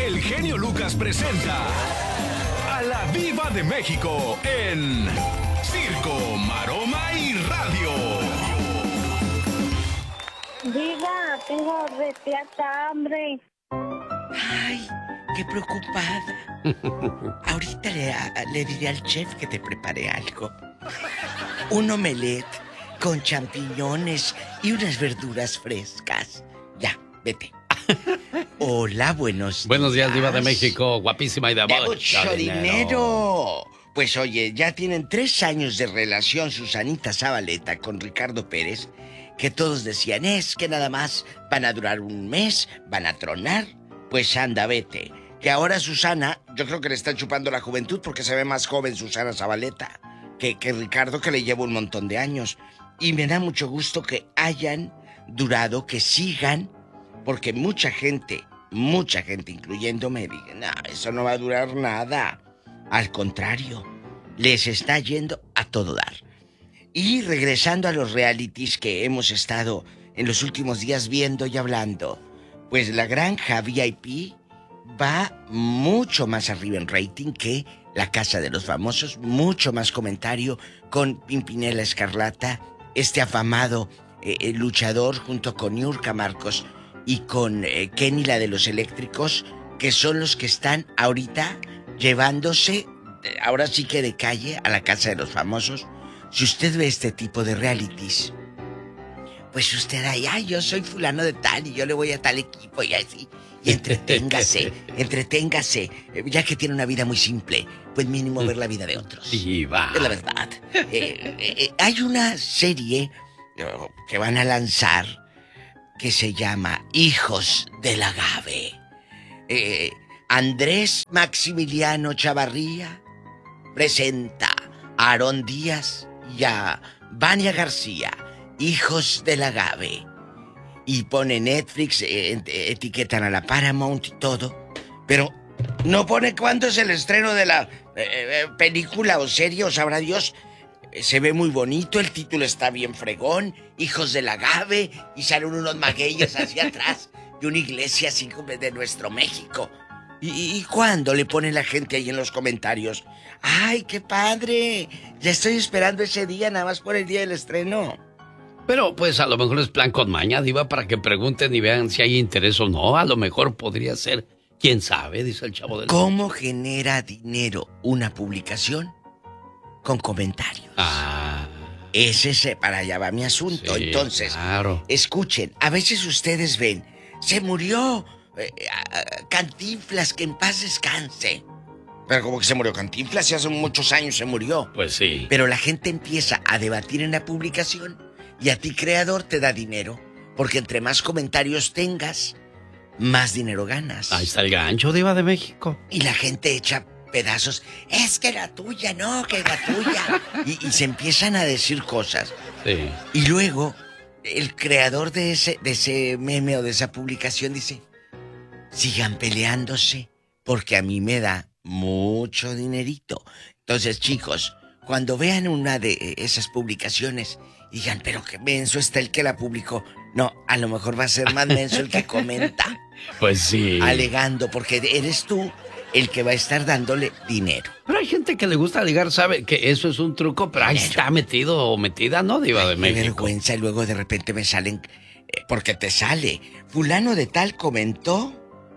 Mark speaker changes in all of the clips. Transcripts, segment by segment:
Speaker 1: el genio Lucas presenta a la Diva de México en Circo, Maroma y Radio.
Speaker 2: Diva, tengo replata hambre.
Speaker 3: Ay, qué preocupada. Ahorita le diré al chef que te prepare algo. Un omelette con champiñones y unas verduras frescas. Ya, vete. Hola, buenos días.
Speaker 4: Buenos días, Diva de México, guapísima y de
Speaker 3: mucho dinero. Pues oye, ya tienen 3 años de relación Susanita Zabaleta con Ricardo Pérez, que todos decían, es que nada más van a durar un mes, van a tronar. Pues anda, vete. Que ahora Susana, yo creo que le están chupando la juventud porque se ve más joven Susana Zabaleta que Ricardo, que le lleva un montón de años. Y me da mucho gusto que hayan durado, que sigan, porque mucha gente, incluyéndome, dice, no, eso no va a durar nada. Al contrario, les está yendo a todo dar. Y regresando a los realities que hemos estado en los últimos días viendo y hablando, pues La Granja VIP va mucho más arriba en rating que La Casa de los Famosos, mucho más comentario con Pimpinela Escarlata, este afamado luchador junto con Niurka Marcos y con Kenny, la de los eléctricos, que son los que están ahorita llevándose, ahora sí que de calle, a La Casa de los Famosos. Si usted ve este tipo de realities, pues usted ahí, ay, yo soy fulano de tal y yo le voy a tal equipo y así. Y entreténgase, ya que tiene una vida muy simple, pues mínimo ver la vida de otros.
Speaker 4: Diva.
Speaker 3: Es la verdad. Hay una serie que van a lanzar que se llama Hijos del Agave. Andrés Maximiliano Chavarría presenta a Aarón Díaz y a Vania García, Hijos del Agave. Y pone Netflix, etiquetan a la Paramount y todo, pero no pone cuándo es el estreno de la película o serie, o sabrá Dios. Se ve muy bonito, el título está bien fregón, Hijos del Agave, y salen unos magueyes hacia atrás y una iglesia así como de nuestro México. ¿Y cuándo le pone la gente ahí en los comentarios? ¡Ay, qué padre! Ya estoy esperando ese día, nada más por el día del estreno.
Speaker 4: Pero pues a lo mejor es plan con maña, Diva, para que pregunten y vean si hay interés o no. A lo mejor podría ser, quién sabe, dice el chavo del...
Speaker 3: ¿Cómo genera dinero una publicación? Con comentarios. Ese para allá va mi asunto. Sí, entonces, claro. Escuchen, a veces ustedes ven, se murió Cantinflas, que en paz descanse. Pero como que se murió Cantinflas, si hace muchos años se murió.
Speaker 4: Pues sí.
Speaker 3: Pero la gente empieza a debatir en la publicación y a ti, creador, te da dinero. Porque entre más comentarios tengas, más dinero ganas.
Speaker 4: Ahí está el gancho, Diva de México.
Speaker 3: Y la gente echa pedazos. Es que la tuya, no, que la tuya. y se empiezan a decir cosas.
Speaker 4: Sí.
Speaker 3: Y luego, el creador de ese meme o de esa publicación dice, sigan peleándose, porque a mí me da mucho dinerito. Entonces, chicos, cuando vean una de esas publicaciones, digan, pero qué menso está el que la publicó. No, a lo mejor va a ser más menso el que comenta.
Speaker 4: Pues sí.
Speaker 3: Alegando, porque eres tú el que va a estar dándole dinero.
Speaker 4: Pero hay gente que le gusta ligar, sabe que eso es un truco, pero ahí está metido o metida, ¿no, Diva de México?
Speaker 3: Qué vergüenza, y luego de repente me salen, porque te sale, fulano de tal comentó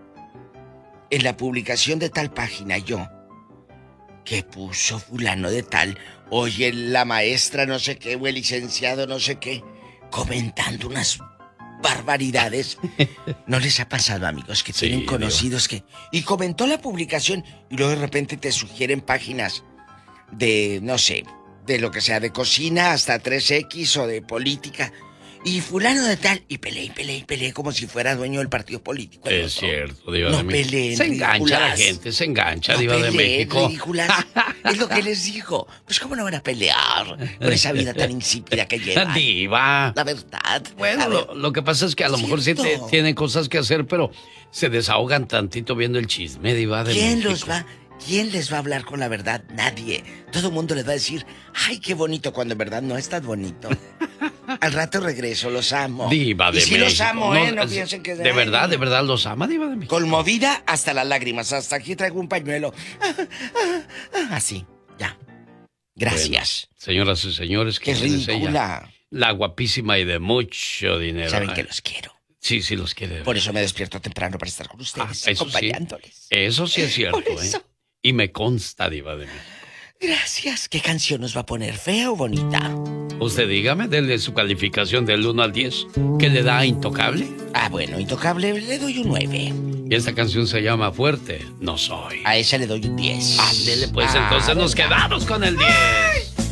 Speaker 3: en la publicación de tal página. Yo, ¿qué puso fulano de tal? Oye, la maestra no sé qué, o el licenciado no sé qué, comentando unas barbaridades. ¿No les ha pasado, amigos, que tienen conocidos que... Y comentó la publicación y luego de repente te sugieren páginas de, no sé, de lo que sea, de cocina hasta 3X o de política. Y fulano de tal, y peleé como si fuera dueño del partido político.
Speaker 4: Es cierto, Diva de México.
Speaker 3: No peleen,
Speaker 4: se engancha la gente, se engancha, Diva de México.
Speaker 3: Ridículas. Es lo que les digo. Pues cómo no van a pelear con esa vida tan insípida que llevan.
Speaker 4: Diva.
Speaker 3: La verdad.
Speaker 4: Bueno, lo que pasa es que a lo mejor sí tienen cosas que hacer, pero se desahogan tantito viendo el chisme, Diva de México.
Speaker 3: ¿Quién los va? ¿Quién les va a hablar con la verdad? Nadie. Todo el mundo les va a decir, ay, qué bonito, cuando en verdad no es tan bonito. Al rato regreso, los amo.
Speaker 4: Diva de México.
Speaker 3: Sí los amo, no piensen que...
Speaker 4: De verdad los ama, Diva de México.
Speaker 3: Conmovida hasta las lágrimas. Hasta aquí traigo un pañuelo. Así, ya. Gracias.
Speaker 4: Bueno, señoras y señores,
Speaker 3: qué ridícula.
Speaker 4: La guapísima y de mucho dinero.
Speaker 3: Saben que los quiero.
Speaker 4: Sí, los quiere.
Speaker 3: Por eso me despierto temprano para estar con ustedes, acompañándoles.
Speaker 4: Sí. Eso sí es cierto, Y me consta, Diva de México.
Speaker 3: Gracias. ¿Qué canción nos va a poner, fea o bonita?
Speaker 4: Usted dígame, denle su calificación del 1 al 10. ¿Qué le da a Intocable?
Speaker 3: Bueno, Intocable le doy un 9.
Speaker 4: Y esta canción se llama Fuerte, no soy.
Speaker 3: A esa le doy un 10.
Speaker 4: Ándele, pues entonces nos quedamos con el 10.